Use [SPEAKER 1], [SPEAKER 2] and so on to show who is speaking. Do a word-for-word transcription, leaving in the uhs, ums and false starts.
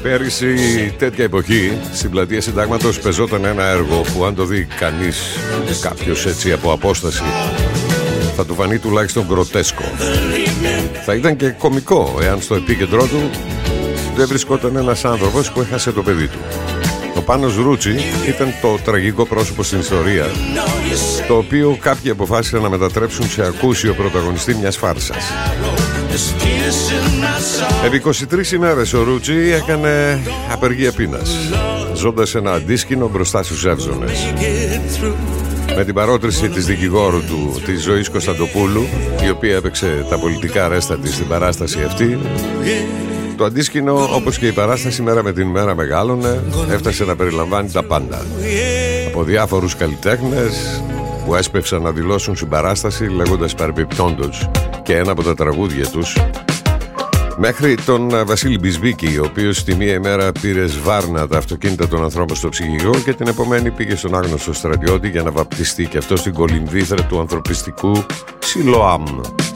[SPEAKER 1] Πέρυσι τέτοια εποχή στην πλατεία Συντάγματος πεζόταν ένα έργο που αν το δει κανείς, κάποιος έτσι από απόσταση, θα του φανεί τουλάχιστον γκροτέσκο. Θα ήταν και κωμικό εάν στο επίκεντρό του δεν βρισκόταν ένας άνθρωπος που έχασε το παιδί του. Ο Πάνος Ρούτσι ήταν το τραγικό πρόσωπο στην ιστορία, το οποίο κάποιοι αποφάσισαν να μετατρέψουν σε ακούσιο πρωταγωνιστή μιας φάρσας. Επί είκοσι τρεις ημέρες ο Ρούτσι έκανε απεργία πείνας, ζώντας σε ένα αντίσκηνο μπροστά στους εύζωνες. Με την παρότριση της δικηγόρου του, της Ζωής Κωνσταντοπούλου, η οποία έπαιξε τα πολιτικά ρέστα της στην παράσταση αυτή, το αντίσκηνο, όπως και η παράσταση μέρα με την ημέρα μεγάλωνε, έφτασε να περιλαμβάνει τα πάντα. Από διάφορους καλλιτέχνες που έσπευσαν να δηλώσουν συμπαράσταση λέγοντας παρεπιπτόντως και ένα από τα τραγούδια τους, μέχρι τον Βασίλη Μπισμπίκη, ο οποίος τη μία ημέρα πήρε σβάρνα τα αυτοκίνητα των ανθρώπων στο ψυχικό και την επομένη πήγε στον άγνωστο στρατιώτη για να βαπτιστεί και αυτό στην κολυμβήθρα του ανθρωπιστικού Σιλοάμ.